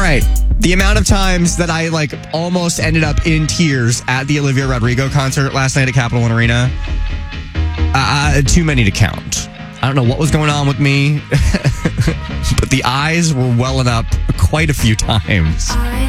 right. The amount of times that I almost ended up in tears at the Olivia Rodrigo concert last night at Capital One Arena, too many to count. I don't know what was going on with me, but the eyes were welling up quite a few times.